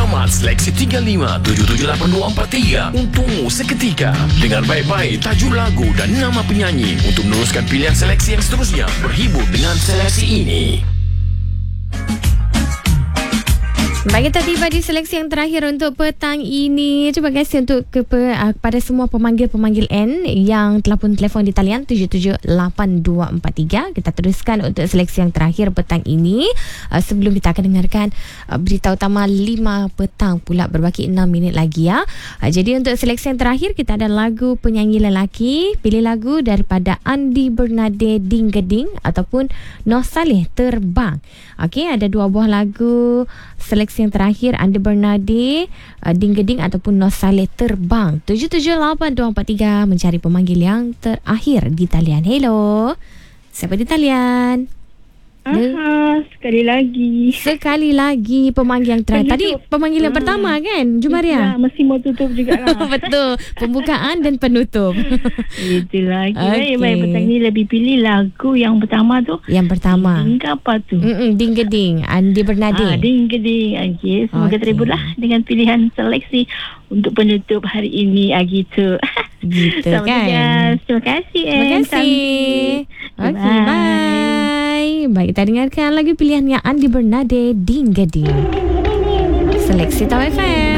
Selamat seleksi 35778243 untukmu seketika. Dengar baik-baik tajuk lagu dan nama penyanyi untuk meneruskan pilihan seleksi yang seterusnya. Berhibur dengan seleksi ini. Baik, kita tiba di seleksi yang terakhir untuk petang ini. Terima kasih untuk kepada semua pemanggil-pemanggil N yang telah pun telefon di talian 778243. Kita teruskan untuk seleksi yang terakhir petang ini. Sebelum kita akan dengarkan berita utama 5 petang pula, berbaki 6 minit lagi ya. Jadi untuk seleksi yang terakhir kita ada lagu penyanyi lelaki. Pilih lagu daripada Andi Bernade, Ding Geding ataupun Noh Saleh, Terbang. Okey, ada 2 buah lagu seleksi yang terakhir, Andi Bernade, Ding Geding ataupun Noh Saleh, Terbang. 778243 mencari pemanggil yang terakhir di talian. Hello, siapa di talian? Sekali lagi pemanggil yang terakhir. Tadi pemanggil yang pertama kan, Jumaria? Mesti mau tutup juga lah. Betul, pembukaan dan penutup. Itulah. Baik, petang ni lebih pilih lagu yang pertama tu. Yang pertama Ding apa tu? Ding Geding, Andi Bernade. Ding Geding. Okay, semoga terhibur lah dengan pilihan seleksi untuk penutup hari ini. Gitu. Gitu kan. Terima kasih. Terima kasih. Okay, bye. Baik, kita dengarkan lagu pilihannya Andi Bernade, Ding Geding. Seleksi Tau FM.